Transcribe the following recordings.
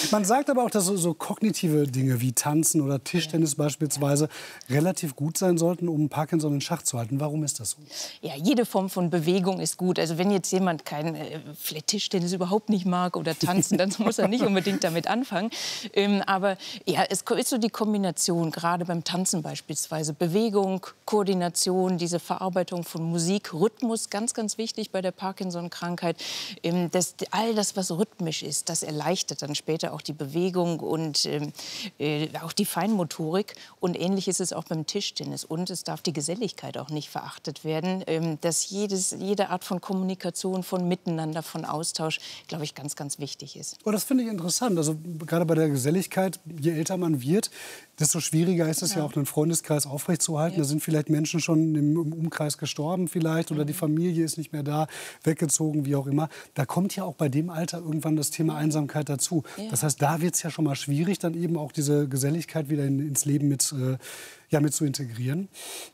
Man sagt aber auch, dass so kognitive Dinge wie Tanzen oder Tischtennis beispielsweise relativ gut sein sollten, um Parkinson in Schach zu halten. Warum ist das so? Ja, jede Form von Bewegung ist gut. Also wenn jetzt jemand vielleicht Tischtennis überhaupt nicht mag oder tanzen, dann muss er nicht unbedingt damit anfangen. Aber ja, es ist so die Kombination, gerade beim Tanzen beispielsweise. Bewegung, Koordination, diese Verarbeitung von Musik, Rhythmus, ganz, ganz wichtig bei der Parkinson-Krankheit. All das, was rhythmisch ist, das erleichtert dann später auch die Bewegung und auch die Feinmotorik. Und ähnlich ist es auch beim Tischtennis. Und es darf die Geselligkeit auch nicht verachtet werden, dass jede Art von Kommunikation, von Miteinander, von Austausch, glaube ich, ganz, ganz wichtig ist. Oh, das finde ich interessant. Also gerade bei der Geselligkeit, je älter man wird, desto schwieriger ist es ja auch, einen Freundeskreis aufrechtzuerhalten. Da sind vielleicht Menschen schon im Umkreis gestorben vielleicht oder die Familie ist nicht mehr da, weggezogen, wie auch immer. Da kommt ja auch bei dem Alter irgendwann das Thema Einsamkeit dazu. Das heißt, da wird es ja schon mal schwierig, dann eben auch diese Geselligkeit wieder ins Leben mit zu integrieren.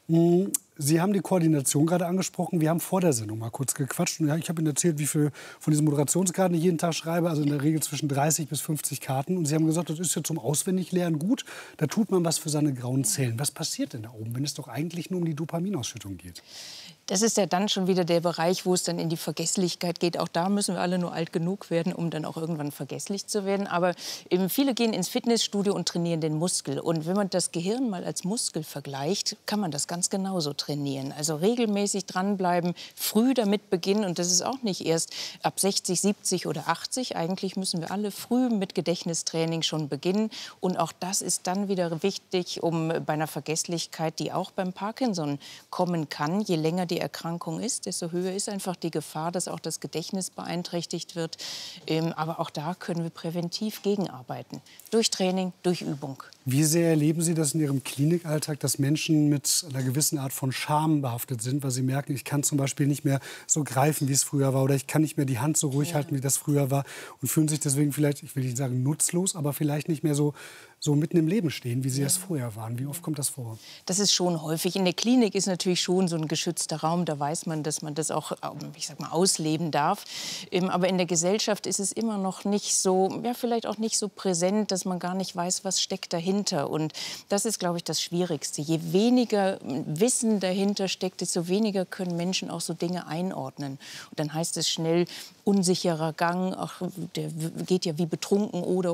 Sie haben die Koordination gerade angesprochen. Wir haben vor der Sendung mal kurz gequatscht. Und ja, ich habe Ihnen erzählt, wie viel von diesen Moderationskarten ich jeden Tag schreibe. Also in der Regel zwischen 30 bis 50 Karten. Und Sie haben gesagt, das ist ja zum Auswendiglernen gut. Da tut man was für seine grauen Zellen. Was passiert denn da oben, wenn es doch eigentlich nur um die Dopaminausschüttung geht? Das ist ja dann schon wieder der Bereich, wo es dann in die Vergesslichkeit geht. Auch da müssen wir alle nur alt genug werden, um dann auch irgendwann vergesslich zu werden. Aber viele gehen ins Fitnessstudio und trainieren den Muskel. Und wenn man das Gehirn mal als Muskel vergleicht, kann man das ganz genauso trainieren. Also regelmäßig dranbleiben, früh damit beginnen. Und das ist auch nicht erst ab 60, 70 oder 80. Eigentlich müssen wir alle früh mit Gedächtnistraining schon beginnen. Und auch das ist dann wieder wichtig, um bei einer Vergesslichkeit, die auch beim Parkinson kommen kann, je länger die Erkrankung ist, desto höher ist einfach die Gefahr, dass auch das Gedächtnis beeinträchtigt wird. Aber auch da können wir präventiv gegenarbeiten. Durch Training, durch Übung. Wie sehr erleben Sie das in Ihrem Klinikalltag, dass Menschen mit einer gewissen Art von Scham behaftet sind, weil sie merken, ich kann zum Beispiel nicht mehr so greifen, wie es früher war, oder ich kann nicht mehr die Hand so ruhig halten, wie das früher war, und fühlen sich deswegen vielleicht, ich will nicht sagen nutzlos, aber vielleicht nicht mehr so mitten im Leben stehen, wie sie es vorher waren. Wie oft kommt das vor? Das ist schon häufig. In der Klinik ist natürlich schon so ein geschützter Raum. Da weiß man, dass man das auch, ich sag mal, ausleben darf. Aber in der Gesellschaft ist es immer noch nicht so, ja, vielleicht auch nicht so präsent, dass man gar nicht weiß, was steckt dahinter. Und das ist, glaube ich, das Schwierigste. Je weniger Wissen dahinter steckt, desto weniger können Menschen auch so Dinge einordnen. Und dann heißt es schnell, unsicherer Gang, ach, der geht ja wie betrunken oder.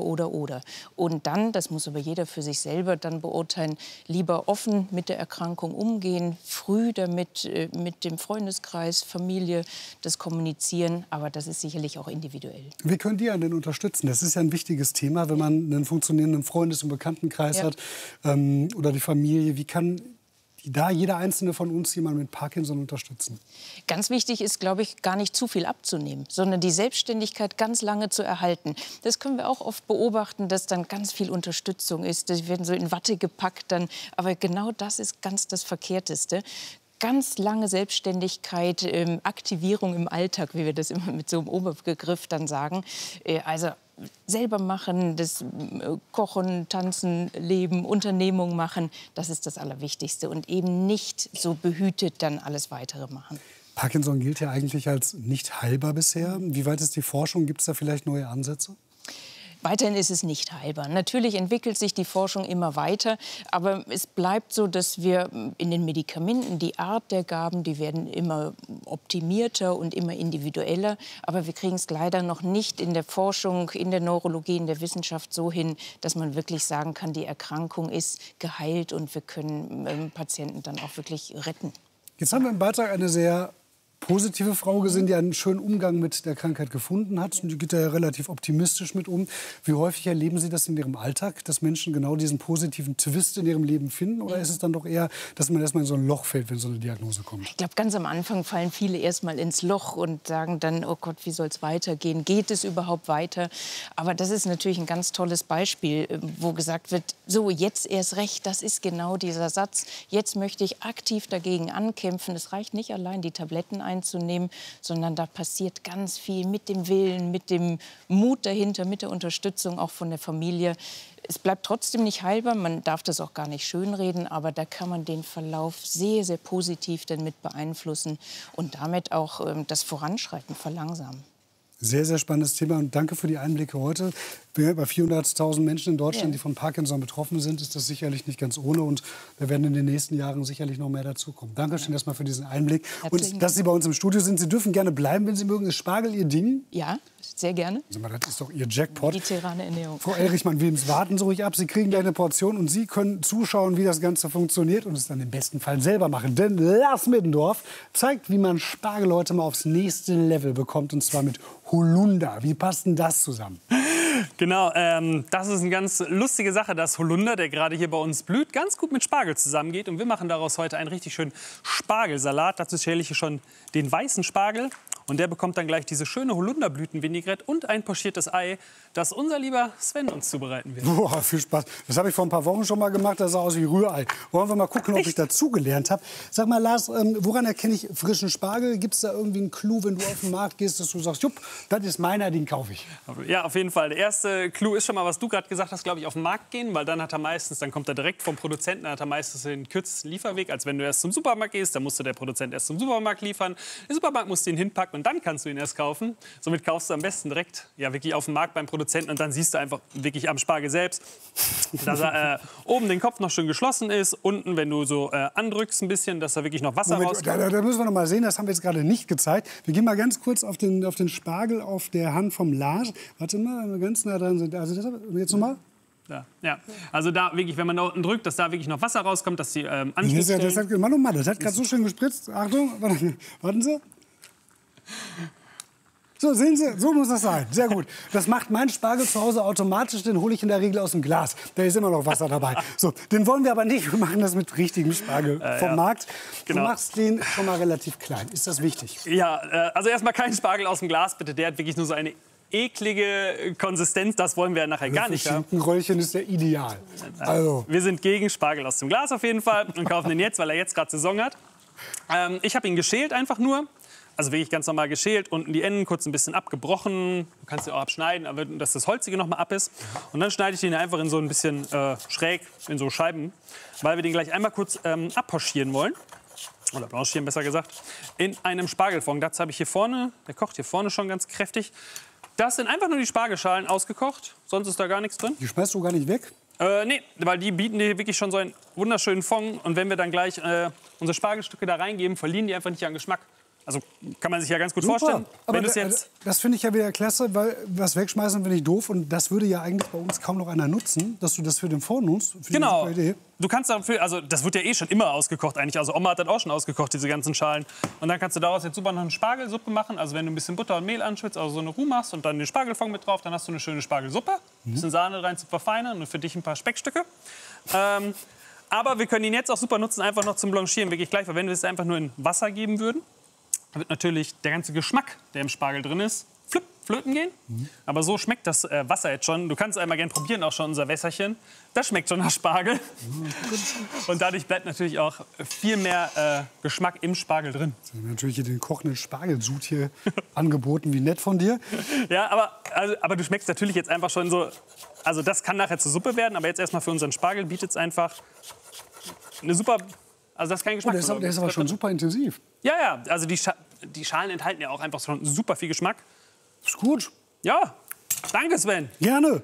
Und dann, das muss aber jeder für sich selber dann beurteilen, lieber offen mit der Erkrankung umgehen, früh damit mit dem Freundeskreis, Familie, das kommunizieren, aber das ist sicherlich auch individuell. Wie können die einen denn unterstützen? Das ist ja ein wichtiges Thema, wenn man einen funktionierenden Freundes- und Bekanntenkreis hat oder die Familie. Wie kann da jeder Einzelne von uns jemanden mit Parkinson unterstützen? Ganz wichtig ist, glaube ich, gar nicht zu viel abzunehmen, sondern die Selbstständigkeit ganz lange zu erhalten. Das können wir auch oft beobachten, dass dann ganz viel Unterstützung ist. Die werden so in Watte gepackt dann. Aber genau das ist ganz das Verkehrteste. Ganz lange Selbstständigkeit, Aktivierung im Alltag, wie wir das immer mit so einem Oberbegriff dann sagen. Also selber machen, das Kochen, Tanzen, Leben, Unternehmung machen, das ist das Allerwichtigste. Und eben nicht so behütet dann alles Weitere machen. Parkinson gilt ja eigentlich als nicht heilbar bisher. Wie weit ist die Forschung? Gibt es da vielleicht neue Ansätze? Weiterhin ist es nicht heilbar. Natürlich entwickelt sich die Forschung immer weiter, aber es bleibt so, dass wir in den Medikamenten, die Art der Gaben, die werden immer optimierter und immer individueller, aber wir kriegen es leider noch nicht in der Forschung, in der Neurologie, in der Wissenschaft so hin, dass man wirklich sagen kann, die Erkrankung ist geheilt und wir können Patienten dann auch wirklich retten. Jetzt haben wir im Beitrag eine sehr positive Frau gesehen, die einen schönen Umgang mit der Krankheit gefunden hat. Und die geht da ja relativ optimistisch mit um. Wie häufig erleben Sie das in Ihrem Alltag, dass Menschen genau diesen positiven Twist in ihrem Leben finden? Oder ist es dann doch eher, dass man erstmal in so ein Loch fällt, wenn so eine Diagnose kommt? Ich glaube, ganz am Anfang fallen viele erstmal ins Loch und sagen dann, oh Gott, wie soll es weitergehen? Geht es überhaupt weiter? Aber das ist natürlich ein ganz tolles Beispiel, wo gesagt wird, so, jetzt erst recht, das ist genau dieser Satz. Jetzt möchte ich aktiv dagegen ankämpfen. Es reicht nicht allein, die Tabletten einzunehmen, sondern da passiert ganz viel mit dem Willen, mit dem Mut dahinter, mit der Unterstützung auch von der Familie. Es bleibt trotzdem nicht heilbar, man darf das auch gar nicht schönreden, aber da kann man den Verlauf sehr, sehr positiv dann mit beeinflussen und damit auch das Voranschreiten verlangsamen. Sehr, sehr spannendes Thema und danke für die Einblicke heute. bei 400.000 Menschen in Deutschland, die von Parkinson betroffen sind, ist das sicherlich nicht ganz ohne. Und da werden in den nächsten Jahren sicherlich noch mehr dazukommen. Dankeschön erstmal für diesen Einblick. Und dass Sie bei uns im Studio sind, Sie dürfen gerne bleiben, wenn Sie mögen. Ist Spargel Ihr Ding? Ja, sehr gerne. Also, das ist doch Ihr Jackpot. Mediterrane Ernährung. Frau Elrichmann-Wilms, warten Sie ruhig ab. Sie kriegen gleich eine Portion und Sie können zuschauen, wie das Ganze funktioniert und es dann im besten Fall selber machen. Denn Lars Middendorf zeigt, wie man Spargel heute mal aufs nächste Level bekommt. Und zwar mit Holunder. Wie passt denn das zusammen? Genau, das ist eine ganz lustige Sache, dass Holunder, der gerade hier bei uns blüht, ganz gut mit Spargel zusammengeht. Und wir machen daraus heute einen richtig schönen Spargelsalat. Dazu schäle ich hier schon den weißen Spargel. Und der bekommt dann gleich diese schöne Holunderblütenvinaigrette und ein pochiertes Ei, das unser lieber Sven uns zubereiten wird. Boah, viel Spaß. Das habe ich vor ein paar Wochen schon mal gemacht. Das sah aus wie Rührei. Wollen wir mal gucken, ob ich dazugelernt habe. Sag mal, Lars, woran erkenne ich frischen Spargel? Gibt es da irgendwie einen Clou, wenn du auf den Markt gehst, dass du sagst, jupp, das ist meiner, den kaufe ich? Ja, auf jeden Fall. Der erste Clou ist schon mal, was du gerade gesagt hast, glaube ich, auf den Markt gehen. Weil dann kommt er direkt vom Produzenten, dann hat er meistens den kürzesten Lieferweg. Als wenn du erst zum Supermarkt gehst, dann musste der Produzent erst zum Supermarkt liefern. Der Supermarkt muss ihn hinpacken und dann kannst du ihn erst kaufen. Somit kaufst du am besten direkt wirklich auf dem Markt beim Produzenten und dann siehst du einfach wirklich am Spargel selbst, dass er oben den Kopf noch schön geschlossen ist, unten, wenn du so andrückst ein bisschen, dass da wirklich noch Wasser rauskommt. Da müssen wir noch mal sehen, das haben wir jetzt gerade nicht gezeigt. Wir gehen mal ganz kurz auf den Spargel auf der Hand vom Lars. Warte mal, wenn wir ganz nah dran sind. Also jetzt noch mal. Ja, also da wirklich, wenn man da unten drückt, dass da wirklich noch Wasser rauskommt, dass die Anschlussstellen... Das hat gerade so schön gespritzt. Achtung, warten Sie. So, sehen Sie, so muss das sein. Sehr gut. Das macht mein Spargel zu Hause automatisch, den hole ich in der Regel aus dem Glas. Da ist immer noch Wasser dabei. So, den wollen wir aber nicht. Wir machen das mit richtigem Spargel vom Markt. Genau. Du machst den schon mal relativ klein. Ist das wichtig? Ja, also erstmal kein Spargel aus dem Glas, bitte. Der hat wirklich nur so eine eklige Konsistenz. Das wollen wir nachher gar nicht haben. Ein Röllchen ist ja ideal. Also. Wir sind gegen Spargel aus dem Glas auf jeden Fall und kaufen den jetzt, weil er jetzt gerade Saison hat. Ich habe ihn geschält einfach nur. Also wirklich ganz normal geschält, unten die Enden kurz ein bisschen abgebrochen. Du kannst sie auch abschneiden, aber dass das Holzige noch mal ab ist. Und dann schneide ich den einfach in so ein bisschen schräg, in so Scheiben, weil wir den gleich einmal kurz abpochieren wollen. Oder blanchieren, besser gesagt, in einem Spargelfond. Dazu habe ich hier vorne, der kocht hier vorne schon ganz kräftig. Das sind einfach nur die Spargelschalen ausgekocht, sonst ist da gar nichts drin. Die schmeißt du gar nicht weg? Nee, weil die bieten dir wirklich schon so einen wunderschönen Fond. Und wenn wir dann gleich unsere Spargelstücke da reingeben, verlieren die einfach nicht an Geschmack. Also kann man sich ja ganz gut vorstellen. Aber wenn das finde ich ja wieder klasse, weil was wegschmeißen finde ich doof. Und das würde ja eigentlich bei uns kaum noch einer nutzen, dass du das für den Fond nutzt. Genau. Du kannst dafür, also das wird ja eh schon immer ausgekocht eigentlich. Also Oma hat das auch schon ausgekocht, diese ganzen Schalen. Und dann kannst du daraus jetzt super noch eine Spargelsuppe machen. Also wenn du ein bisschen Butter und Mehl anschützt, also so eine Roux machst und dann den Spargelfond mit drauf, dann hast du eine schöne Spargelsuppe. Ein bisschen Sahne rein zu verfeinern und für dich ein paar Speckstücke. Aber wir können ihn jetzt auch super nutzen, einfach noch zum Blanchieren, wirklich gleich. Weil wenn wir es einfach nur in Wasser geben würden, wird natürlich der ganze Geschmack, der im Spargel drin ist, flöten gehen. Aber so schmeckt das Wasser jetzt schon. Du kannst einmal gerne probieren, auch schon unser Wässerchen. Das schmeckt schon nach Spargel. Und dadurch bleibt natürlich auch viel mehr Geschmack im Spargel drin. Natürlich hier den kochenden Spargelsud hier angeboten. Wie nett von dir. Ja, aber du schmeckst natürlich jetzt einfach schon so... Also das kann nachher zur Suppe werden, aber jetzt erstmal für unseren Spargel bietet es einfach eine super... Also das ist kein Geschmack. Oh, der ist aber schon super intensiv. Ja, also die Schalen enthalten ja auch einfach schon super viel Geschmack. Ist gut. Ja, danke Sven. Gerne.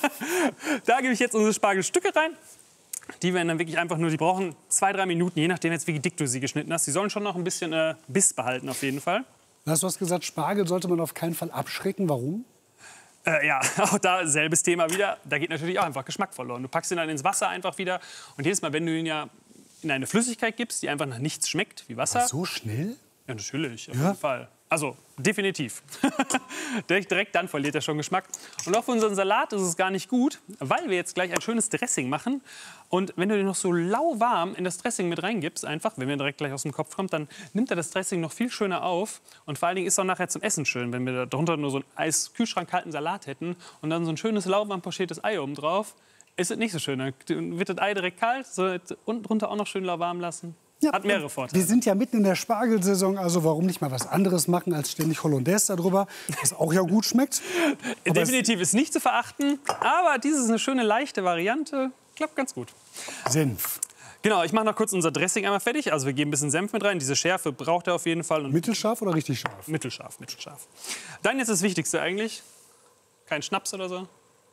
Da gebe ich jetzt unsere Spargelstücke rein. Die werden dann wirklich einfach nur, die brauchen 2-3 Minuten, je nachdem jetzt wie dick du sie geschnitten hast. Die sollen schon noch ein bisschen Biss behalten auf jeden Fall. Du hast gesagt, Spargel sollte man auf keinen Fall abschrecken. Warum? Ja, auch da selbes Thema wieder. Da geht natürlich auch einfach Geschmack verloren. Du packst ihn dann ins Wasser einfach wieder. Und jedes Mal, wenn du ihn ja in eine Flüssigkeit gibst, die einfach nach nichts schmeckt, wie Wasser. Ach, so schnell? Ja, natürlich, auf jeden Fall. Also, definitiv. direkt dann verliert er schon Geschmack. Und auch für unseren Salat ist es gar nicht gut, weil wir jetzt gleich ein schönes Dressing machen. Und wenn du den noch so lauwarm in das Dressing mit reingibst, einfach, wenn wir direkt gleich aus dem Kopf kommt, dann nimmt er das Dressing noch viel schöner auf. Und vor allen Dingen ist es auch nachher zum Essen schön, wenn wir darunter nur so einen Kühlschrankkalten Salat hätten und dann so ein schönes lauwarm pochiertes Ei oben drauf. Ist es nicht so schön. Dann wird das Ei direkt kalt, so unten drunter auch noch schön lauwarm lassen. Ja, hat mehrere Vorteile. Wir sind ja mitten in der Spargelsaison, also warum nicht mal was anderes machen als ständig Hollandaise darüber, was auch ja gut schmeckt. Definitiv ist nicht zu verachten, aber dieses ist eine schöne leichte Variante, klappt ganz gut. Senf. Genau, ich mache noch kurz unser Dressing einmal fertig. Also wir geben ein bisschen Senf mit rein. Diese Schärfe braucht er auf jeden Fall. Und mittelscharf oder richtig scharf? Mittelscharf. Dann jetzt das Wichtigste eigentlich. Kein Schnaps oder so.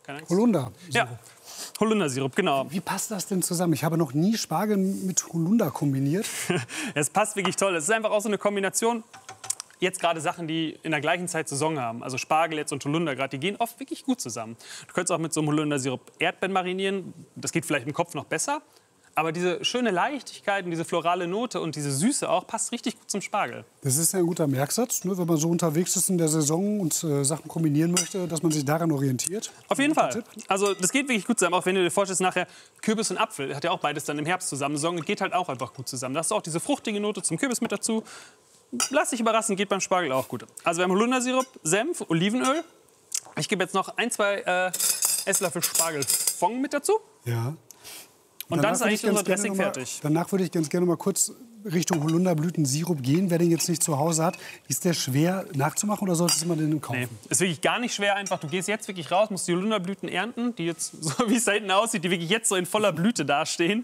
Keine Angst. Holunder. Ja, Holundersirup, genau. Wie passt das denn zusammen? Ich habe noch nie Spargel mit Holunder kombiniert. Es passt wirklich toll. Es ist einfach auch so eine Kombination. Jetzt gerade Sachen, die in der gleichen Zeit Saison haben, also Spargel jetzt und Holunder gerade, die gehen oft wirklich gut zusammen. Du könntest auch mit so einem Holundersirup Erdbeeren marinieren. Das geht vielleicht im Kopf noch besser. Aber diese schöne Leichtigkeit und diese florale Note und diese Süße auch passt richtig gut zum Spargel. Das ist ja ein guter Merksatz, ne, wenn man so unterwegs ist in der Saison und Sachen kombinieren möchte, dass man sich daran orientiert. Auf jeden Fall. Also das geht wirklich gut zusammen. Auch wenn du dir vorstellst, nachher Kürbis und Apfel, hat ja auch beides dann im Herbst zusammen. Saison geht halt auch einfach gut zusammen. Da hast du auch diese fruchtige Note zum Kürbis mit dazu. Lass dich überraschen, geht beim Spargel auch gut. Also wir haben Holundersirup, Senf, Olivenöl. Ich gebe jetzt noch 1-2 Esslöffel Spargelfond mit dazu. Ja. Und dann ist eigentlich unser Dressing fertig. Danach würde ich ganz gerne mal kurz Richtung Holunderblütensirup gehen. Wer den jetzt nicht zu Hause hat, ist der schwer nachzumachen oder solltest man den kaufen? Nee, ist wirklich gar nicht schwer einfach. Du gehst jetzt wirklich raus, musst die Holunderblüten ernten, die jetzt, so wie es da hinten aussieht, die wirklich jetzt so in voller Blüte dastehen.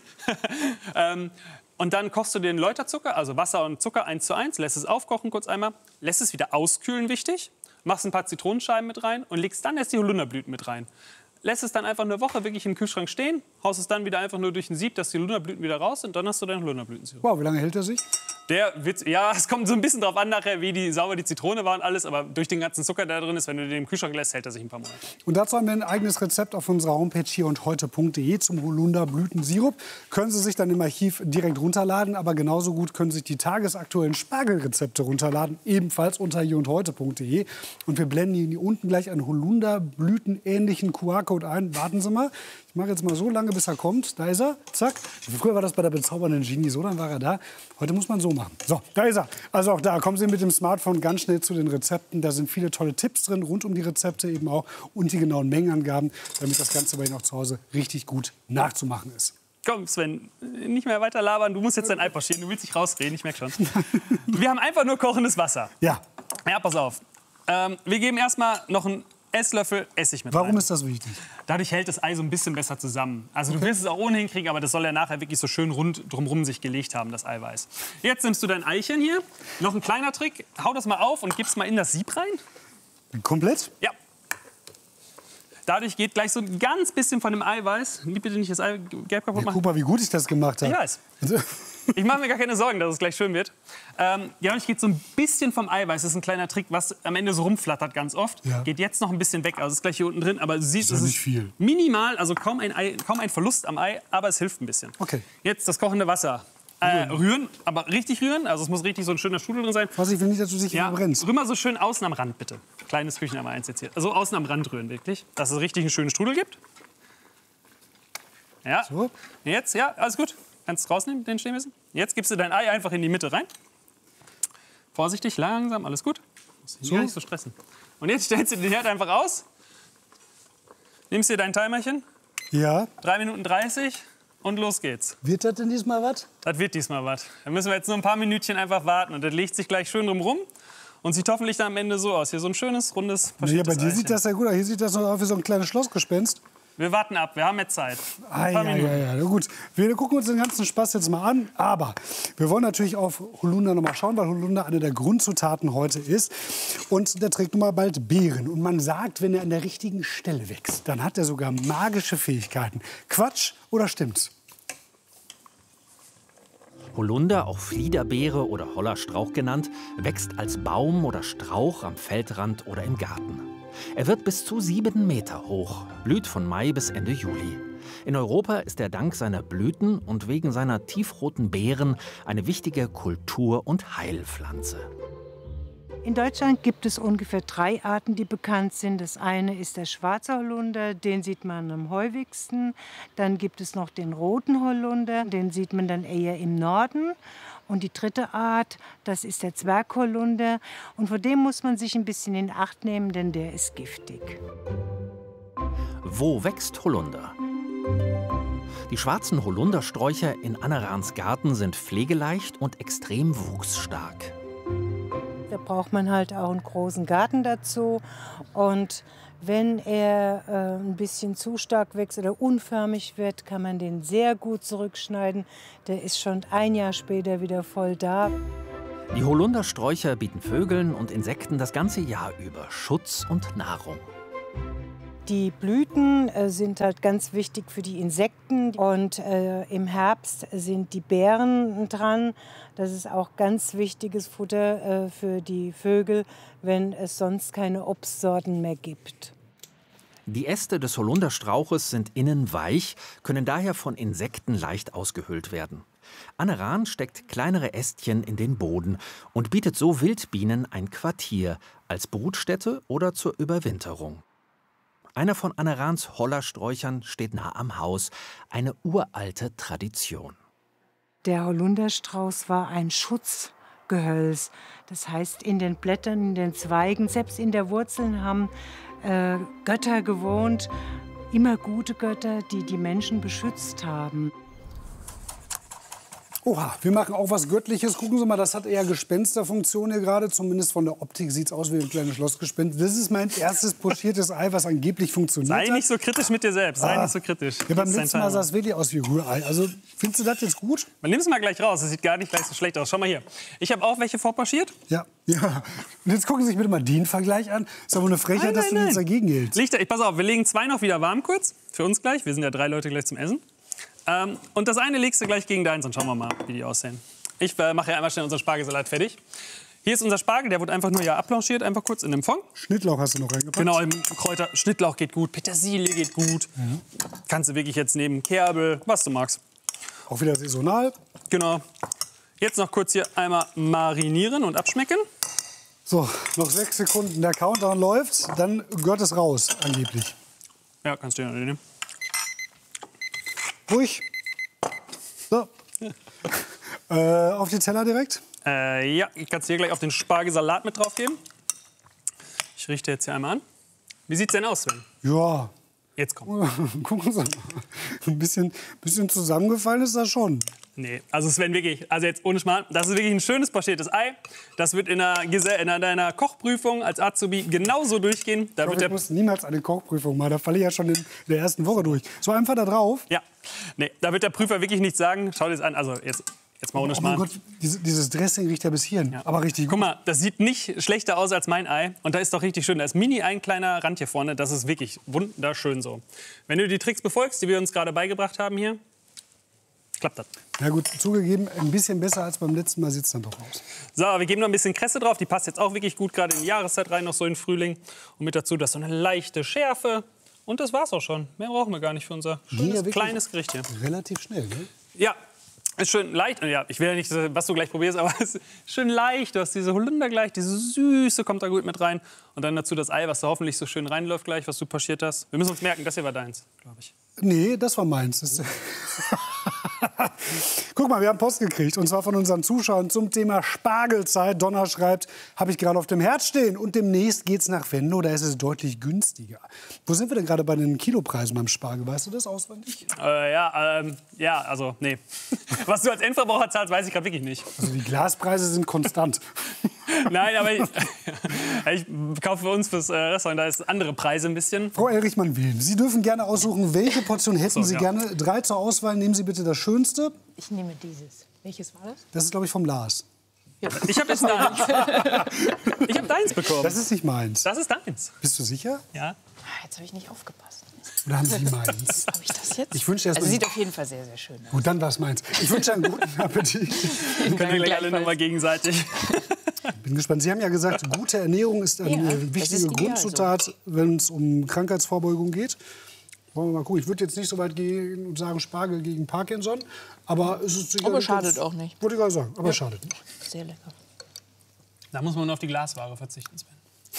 Und dann kochst du den Läuterzucker, also Wasser und Zucker 1:1, lässt es aufkochen kurz einmal, lässt es wieder auskühlen, wichtig, machst ein paar Zitronenscheiben mit rein und legst dann erst die Holunderblüten mit rein. Lässt es dann einfach eine Woche wirklich im Kühlschrank stehen, haust es dann wieder einfach nur durch ein Sieb, dass die Holunderblüten wieder raus sind, und dann hast du deinen Holunderblütensirup. Wow, wie lange hält er sich? Der wird, ja, es kommt so ein bisschen drauf an nachher, wie sauber die Zitrone war und alles, aber durch den ganzen Zucker, der da drin ist, wenn du den im Kühlschrank lässt, hält er sich ein paar Monate. Und dazu haben wir ein eigenes Rezept auf unserer Homepage hier und heute.de zum Holunderblütensirup. Können Sie sich dann im Archiv direkt runterladen, aber genauso gut können Sie sich die tagesaktuellen Spargelrezepte runterladen, ebenfalls unter hier und heute.de. Und wir blenden Ihnen hier unten gleich einen Holunderblütenähnlichen QR-Code ein. Warten Sie mal. Ich mache jetzt mal so lange, bis er kommt. Da ist er. Zack. Früher war das bei der bezaubernden Genie so, dann war er da. Heute muss man so machen. So, da ist er. Also auch da kommen Sie mit dem Smartphone ganz schnell zu den Rezepten. Da sind viele tolle Tipps drin, rund um die Rezepte eben auch. Und die genauen Mengenangaben, damit das Ganze bei Ihnen auch zu Hause richtig gut nachzumachen ist. Komm, Sven, nicht mehr weiter labern. Du musst jetzt dein Ei pochieren. Du willst dich rausreden, ich merke schon. Wir haben einfach nur kochendes Wasser. Ja. Ja, pass auf. Wir geben erstmal noch einen Esslöffel Essig mit rein. Warum ist das wichtig? Dadurch hält das Ei so ein bisschen besser zusammen. Also du wirst es auch ohnehin kriegen, aber das soll ja nachher wirklich so schön rund drumherum sich gelegt haben, das Eiweiß. Jetzt nimmst du dein Eichen hier. Noch ein kleiner Trick. Hau das mal auf und gib's mal in das Sieb rein. Komplett? Ja. Dadurch geht gleich so ein ganz bisschen von dem Eiweiß. Bitte nicht das Eigelb kaputt Ja, machen. guck mal, wie gut ich das gemacht habe. Ich weiß. Ich mache mir gar keine Sorgen, dass es gleich schön wird. Dadurch geht so ein bisschen vom Eiweiß. Das ist ein kleiner Trick, was am Ende so rumflattert ganz oft. Ja. Geht jetzt noch ein ein bisschen weg. Also ist gleich hier unten drin. Aber du siehst, Das ist es nicht viel. minimal, also kaum ein Verlust am Ei, aber es hilft ein bisschen. Okay. Jetzt das kochende Wasser. Rühren, aber richtig rühren. Also es muss richtig so ein schöner Strudel drin sein. Was ich will nicht, dass du dich verbrennst. Rühr mal so schön außen am Rand, bitte. Kleines Kücheneimer eins jetzt hier. Also außen am Rand rühren, wirklich. Dass es richtig einen schönen Strudel gibt. Ja. So. Jetzt, ja, alles gut. Kannst rausnehmen, den stehen müssen. Jetzt gibst du dein Ei einfach in die Mitte rein. Vorsichtig, langsam, alles gut. So. Nicht so stressen. Und jetzt stellst du den Herd einfach aus. Nimmst dir dein Timerchen. Ja. 3 Minuten 30 und los geht's. Wird das denn diesmal was? Das wird diesmal was. Dann müssen wir jetzt nur ein paar Minütchen einfach warten. Und das legt sich gleich schön drumrum. Und sieht hoffentlich dann am Ende so aus. Hier so ein schönes, rundes, Ja, verschiedtes bei dir Eichen. sieht das ja gut aus. Hier sieht das noch aus wie so ein kleines Schlossgespenst. Wir warten ab, wir haben jetzt Zeit. Ein paar Ja, Minuten. ja, ja, gut. Wir gucken uns den ganzen Spaß jetzt mal an. Aber wir wollen natürlich auf Holunder noch mal schauen, weil Holunder eine der Grundzutaten heute ist. Und der trägt nun mal bald Beeren. Und man sagt, wenn er an der richtigen Stelle wächst, dann hat er sogar magische Fähigkeiten. Quatsch oder stimmt's? Holunder, auch Fliederbeere oder Hollerstrauch genannt, wächst als Baum oder Strauch am Feldrand oder im Garten. Er wird bis zu 7 Meter hoch, blüht von Mai bis Ende Juli. In Europa ist er dank seiner Blüten und wegen seiner tiefroten Beeren eine wichtige Kultur- und Heilpflanze. In Deutschland gibt es ungefähr 3 Arten, die bekannt sind. Das eine ist der schwarze Holunder, den sieht man am häufigsten. Dann gibt es noch den roten Holunder, den sieht man dann eher im Norden. Und die dritte Art, das ist der Zwergholunder. Und vor dem muss man sich ein bisschen in Acht nehmen, denn der ist giftig. Wo wächst Holunder? Die schwarzen Holundersträucher in Anna Rahns Garten sind pflegeleicht und extrem wuchsstark. Da braucht man halt auch einen großen Garten dazu. Und wenn er ein bisschen zu stark wächst oder unförmig wird, kann man den sehr gut zurückschneiden. Der ist schon ein Jahr später wieder voll da. Die Holundersträucher bieten Vögeln und Insekten das ganze Jahr über Schutz und Nahrung. Die Blüten sind halt ganz wichtig für die Insekten. Und im Herbst sind die Beeren dran. Das ist auch ganz wichtiges Futter für die Vögel, wenn es sonst keine Obstsorten mehr gibt. Die Äste des Holunderstrauches sind innen weich, können daher von Insekten leicht ausgehöhlt werden. Anne Rahn steckt kleinere Ästchen in den Boden und bietet so Wildbienen ein Quartier als Brutstätte oder zur Überwinterung. Einer von Anne Rahns Hollersträuchern steht nah am Haus, eine uralte Tradition. Der Holunderstrauß war ein Schutzgehölz. Das heißt, in den Blättern, in den Zweigen, selbst in der Wurzeln haben Götter gewohnt, immer gute Götter, die die Menschen beschützt haben. Oha, wir machen auch was Göttliches. Gucken Sie mal, das hat eher Gespensterfunktion hier gerade. Zumindest von der Optik sieht es aus wie ein kleines Schlossgespenst. Das ist mein erstes pochiertes Ei, was angeblich funktioniert. Sei nicht so kritisch mit dir selbst. Sei nicht so kritisch. Ja, beim letzten Mal sah es wirklich aus wie Rührei. Also, findest du das jetzt gut? Man nimmt es mal gleich raus. Das sieht gar nicht gleich so schlecht aus. Schau mal hier. Ich habe auch welche vorpochiert. Ja, ja. Und jetzt gucken Sie sich bitte mal den Vergleich an. Ist aber eine Frechheit, dass du jetzt dagegen hältst. Pass auf, wir legen 2 noch wieder warm kurz. Für uns gleich. Wir sind ja 3 Leute gleich zum Essen. Und das eine legst du gleich gegen deins und schauen wir mal, wie die aussehen. Ich mache ja einmal schnell unseren Spargelsalat fertig. Hier ist unser Spargel, der wurde einfach nur abblanchiert, einfach kurz in dem Fond. Schnittlauch hast du noch reingepackt? Genau, Kräuter, Schnittlauch geht gut, Petersilie geht gut. Mhm. Kannst du wirklich jetzt nehmen, Kerbel, was du magst. Auch wieder saisonal. Genau. Jetzt noch kurz hier einmal marinieren und abschmecken. So, noch 6 Sekunden, der Countdown läuft, dann gehört es raus, angeblich. Ja, kannst du ja nehmen. Ruhig. So. Auf die Teller direkt? Ja, ich kann es hier gleich auf den Spargelsalat mit drauf geben. Ich richte jetzt hier einmal an. Wie sieht's denn aus, Sven? Ja. Jetzt komm. Gucken Sie mal. Ein bisschen zusammengefallen ist das schon. Nee, also Sven, wirklich, also jetzt ohne Schmarrn, das ist wirklich ein schönes pochiertes Ei. Das wird in deiner Kochprüfung als Azubi genauso durchgehen. Ich muss niemals eine Kochprüfung machen, da falle ich ja schon in der ersten Woche durch. So einfach da drauf? Ja, nee, da wird der Prüfer wirklich nichts sagen. Schau dir das an, also jetzt mal ohne Schmarrn. Oh mein Gott, dieses Dressing riecht ja bis hierhin, ja. Aber richtig gut. Guck mal, das sieht nicht schlechter aus als mein Ei. Und da ist doch richtig schön, da ist ein kleiner Rand hier vorne. Das ist wirklich wunderschön so. Wenn du die Tricks befolgst, die wir uns gerade beigebracht haben hier, klappt das. Na gut, zugegeben, ein bisschen besser als beim letzten Mal sieht es dann doch aus. So, wir geben noch ein bisschen Kresse drauf. Die passt jetzt auch wirklich gut gerade in die Jahreszeit rein, noch so in Frühling. Und mit dazu, das ist so eine leichte Schärfe. Und das war's auch schon. Mehr brauchen wir gar nicht für unser schönes, kleines Gericht hier. Relativ schnell, ne? Ja, ist schön leicht. Ja, ich will ja nicht, was du gleich probierst, aber es ist schön leicht. Du hast diese Holunder gleich, diese Süße kommt da gut mit rein. Und dann dazu das Ei, was da hoffentlich so schön reinläuft gleich, was du pochiert hast. Wir müssen uns merken, das hier war deins, glaube ich. Nee, das war meins. Guck mal, wir haben Post gekriegt, und zwar von unseren Zuschauern zum Thema Spargelzeit. Donna schreibt, habe ich gerade auf dem Herz stehen. Und demnächst geht's nach Venlo, da ist es deutlich günstiger. Wo sind wir denn gerade bei den Kilopreisen beim Spargel? Weißt du das auswendig? Ja, also, nee. Was du als Endverbraucher zahlst, weiß ich gerade wirklich nicht. Also die Glaspreise sind konstant. Nein, aber ich kaufe für uns fürs Restaurant, da ist andere Preise ein bisschen. Frau Elrichmann-Wilm, Sie dürfen gerne aussuchen, welche Portion hätten Sie gerne. 3 zur Auswahl, nehmen Sie bitte das Schönste. Ich nehme dieses. Welches war das? Das ist, glaube ich, vom Lars. Ja. Ich habe jetzt deins. Ich habe deins bekommen. Das ist nicht meins. Das ist deins. Bist du sicher? Ja. Jetzt habe ich nicht aufgepasst. Oder haben Sie meins? Habe ich das jetzt? Ich wünsche erst also sieht auf jeden Fall sehr, sehr schön aus. Gut, dann war es meins. Ich wünsche einen guten Appetit. Können wir gleich alle noch mal gegenseitig. Bin gespannt. Sie haben ja gesagt, gute Ernährung ist eine wichtige Grundzutat, wenn es um Krankheitsvorbeugung geht. Wollen wir mal gucken. Ich würde jetzt nicht so weit gehen und sagen Spargel gegen Parkinson, aber es ist sicher. Aber schadet auch nicht. Wollte ich gerade sagen, aber schadet nicht. Sehr lecker. Da muss man nur auf die Glasware verzichten, Sven.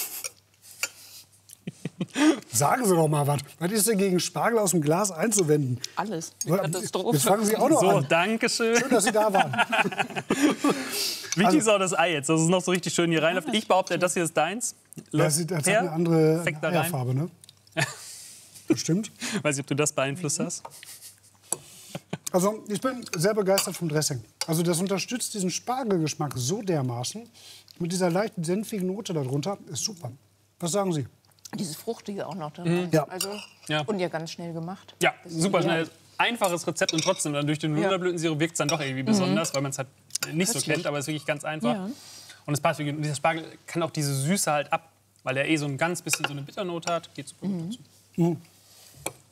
Sagen Sie doch mal was. Was ist denn gegen Spargel aus dem Glas einzuwenden? Alles. Katastrophe. Jetzt fangen Sie auch noch So, an. danke schön. Schön, dass Sie da waren. Wichtig ist auch das Ei jetzt, dass es noch so richtig schön hier reinläuft. Ich behaupte, das hier ist deins. Das hat eine andere Eierfarbe, ne? Das stimmt. Weiß nicht, ob du das beeinflusst hast. Also, ich bin sehr begeistert vom Dressing. Also, das unterstützt diesen Spargelgeschmack so dermaßen. Mit dieser leichten, senfigen Note darunter. Ist super. Was sagen Sie? Dieses Fruchtige auch noch dabei. Ja. Also, Ja. Und ja ganz schnell gemacht. Ja, super schnell. Einfaches Rezept und trotzdem dann durch den Holunderblütensirup wirkt es dann doch irgendwie besonders, weil man es halt nicht so kennt, aber es ist wirklich ganz einfach. Ja. Und es passt wirklich. Dieser Spargel kann auch diese Süße halt ab, weil er so ein ganz bisschen so eine Bitternote hat. Geht super gut dazu. Mhm.